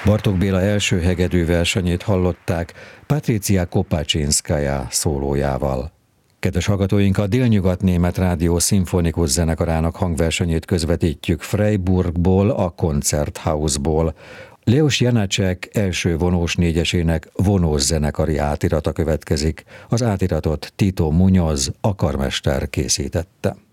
Bartók Béla első hegedű versenyét hallották Patricia Kopácsinszkaja szólójával. Kedves hallgatóink, a Délnyugat-német rádió szimfonikus zenekarának hangversenyét közvetítjük Freiburgból, a Konzerthausból. Leos Janácsek első vonós négyesének vonós zenekari átirata következik. Az átiratot Tito Muñoz, a karmester készítette.